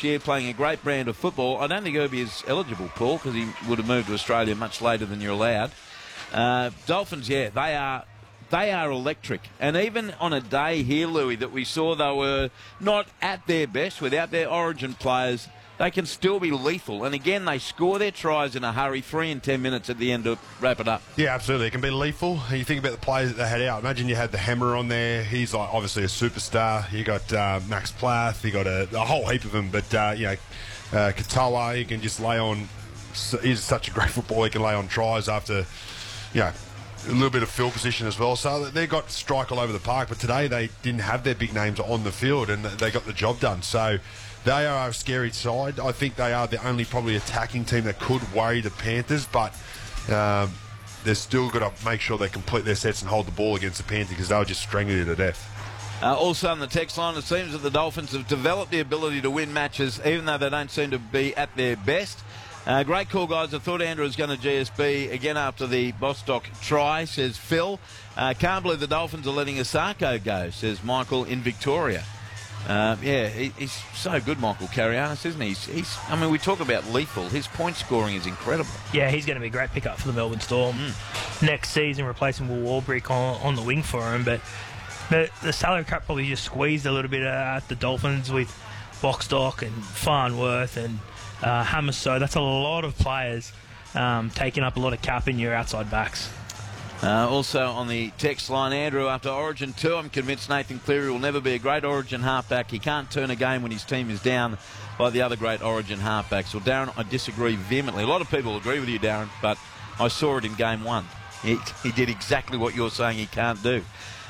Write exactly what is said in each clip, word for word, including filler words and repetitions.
this year, playing a great brand of football. I don't think Irby is eligible, Paul, because he would have moved to Australia much later than you're allowed. Uh, Dolphins, yeah, they are they are electric. And even on a day here, Louis, that we saw they were not at their best without their origin players, they can still be lethal. And again, they score their tries in a hurry, three and ten minutes at the end to wrap it up. Yeah, absolutely. It can be lethal. You think about the players that they had out. Imagine you had the Hammer on there. He's like obviously a superstar. You got uh, Max Plath. You got a, a whole heap of them. But, uh, you know, uh, Katoa, he can just lay on. He's such a great footballer. He can lay on tries after, you know, a little bit of field position as well. So they got strike all over the park. But today they didn't have their big names on the field and they got the job done. So they are a scary side. I think they are the only probably attacking team that could worry the Panthers, but um, they've still got to make sure they complete their sets and hold the ball against the Panthers because they'll just strangle you to death. Uh, also on the text line, it seems that the Dolphins have developed the ability to win matches even though they don't seem to be at their best. Uh, great call, guys. I thought Andrew was going to G S B again after the Bostock try, says Phil. Uh, can't believe the Dolphins are letting Asako go, says Michael in Victoria. Uh, yeah, he, he's so good, Michael Carianis, isn't he? He's, he's, I mean, we talk about lethal. His point scoring is incredible. Yeah, he's going to be a great pickup for the Melbourne Storm mm. next season, replacing Will Warbrick on, on the wing for him. But, but the salary cap probably just squeezed a little bit at the Dolphins with Bostock and Farnworth and uh, Hammer. So that's a lot of players um, taking up a lot of cap in your outside backs. Uh, also on the text line, Andrew, after Origin two, I'm convinced Nathan Cleary will never be a great Origin halfback. He can't turn a game when his team is down by the other great Origin halfbacks. Well, Darren, I disagree vehemently. A lot of people agree with you, Darren, but I saw it in game one. He, he did exactly what you're saying he can't do.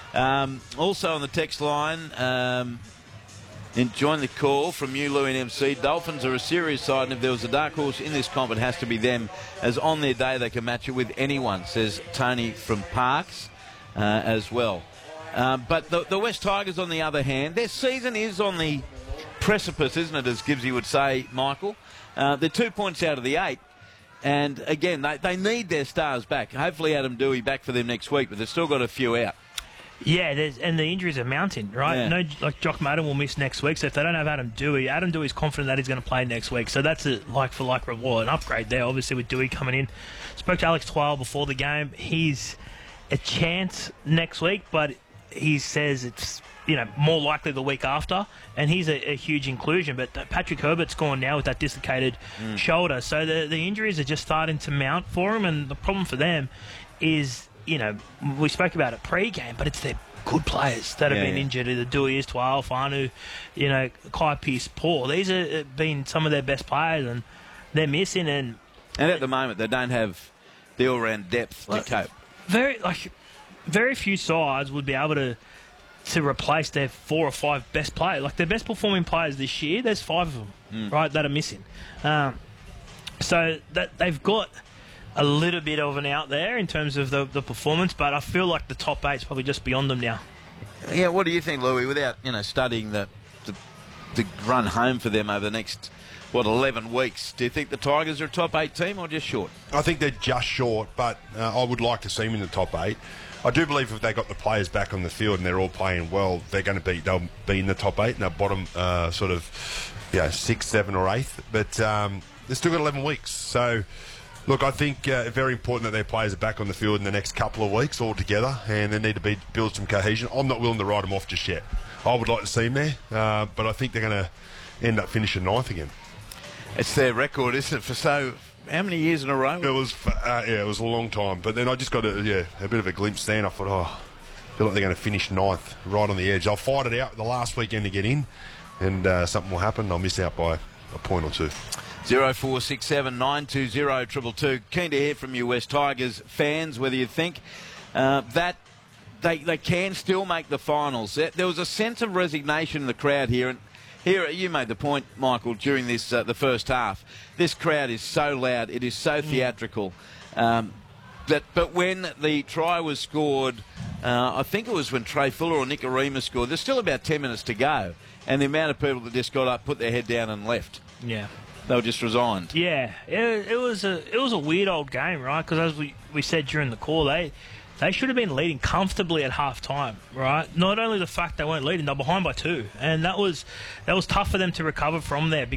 Um, also on the text line, um, enjoying the call from you, Louis and M C. Dolphins are a serious side, and if there was a dark horse in this comp, it has to be them, as on their day they can match it with anyone, says Tony from Parks uh, as well. Uh, but the, the West Tigers, on the other hand, their season is on the precipice, isn't it, as Gibbsy would say, Michael? Uh, they're two points out of the eight. And, again, they, they need their stars back. Hopefully Adam Dewey back for them next week, but they've still got a few out. Yeah, there's, and the injuries are mounting, right? Yeah. No, like Jock Madden will miss next week, so if they don't have Adam Dewey, Adam Dewey's confident that he's going to play next week, so that's a like-for-like reward, an upgrade there, obviously, with Dewey coming in. Spoke to Alex Twile before the game. He's a chance next week, but he says it's, you know, more likely the week after, and he's a, a huge inclusion, but Patrick Herbert's gone now with that dislocated mm. shoulder, so the, the injuries are just starting to mount for him, and the problem for them is, you know, we spoke about it pre-game, but it's their good players that have yeah, been yeah. injured. The Dewey is Twile, Fanu, you know, Kai Pearce, Paul. These have been some of their best players, and they're missing. And and at the moment, they don't have the all-round depth like, to cope. Very, like, very few sides would be able to to replace their four or five best players. Like, their best performing players this year, there's five of them, mm. right, that are missing. Um, so that they've got a little bit of an out there in terms of the, the performance, but I feel like the top eight's probably just beyond them now. Yeah, what do you think, Louis, without, you know, studying the, the, the run home for them over the next, what, eleven weeks, do you think the Tigers are a top eight team or just short? I think they're just short, but uh, I would like to see them in the top eight. I do believe if they got the players back on the field and they're all playing well, they're going to be, they'll be in the top eight and they'll bottom uh, sort of, yeah, sixth, seven or eighth, but um, they've still got eleven weeks, so... Look, I think uh, very important that their players are back on the field in the next couple of weeks all together, and they need to be build some cohesion. I'm not willing to write them off just yet. I would like to see them there, uh, but I think they're going to end up finishing ninth again. It's their record, isn't it, for so... How many years in a row? It was, uh, yeah, it was a long time. But then I just got a, yeah, a bit of a glimpse there, and I thought, oh, I feel like they're going to finish ninth, right on the edge. I'll fight it out the last weekend to get in, and uh, something will happen. I'll miss out by a point or two. zero four six seven nine two zero two two two. Keen to hear from you, West Tigers fans, whether you think uh, that they they can still make the finals. There was a sense of resignation in the crowd here, and here you made the point, Michael, during this uh, the first half. This crowd is so loud, it is so theatrical. Um, that, but when the try was scored, uh, I think it was when Trey Fuller or Nick Arima scored, there's still about ten minutes to go, and the amount of people that just got up, put their head down and left. Yeah. They were just resigned. Yeah, it, it was a it was a weird old game, right? Because as we, we said during the call, they they should have been leading comfortably at half time, right? Not only the fact they weren't leading, they're behind by two, and that was that was tough for them to recover from there.